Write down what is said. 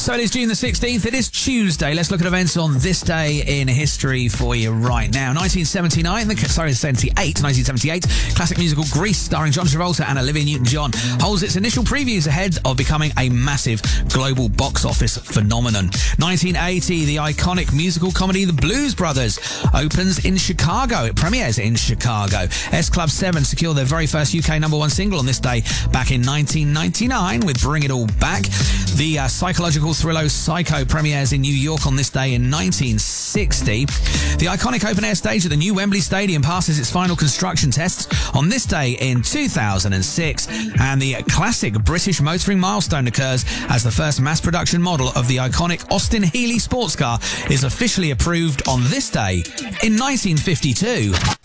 So it is June the 16th. It is Tuesday. Let's look at events on this day in history for you right now. 1978, classic musical Grease, starring John Travolta and Olivia Newton-John, holds its initial previews ahead of becoming a massive global box office phenomenon. 1980, the iconic musical comedy The Blues Brothers opens in Chicago. It premieres in Chicago. S Club 7 secured their very first UK #1 single on this day back in 1999 with Bring It All Back. The psychological thriller Psycho premieres in New York on this day in 1960. The iconic open-air stage at the new Wembley Stadium passes its final construction tests on this day in 2006. And the classic British motoring milestone occurs as the first mass production model of the iconic Austin Healey sports car is officially approved on this day in 1952.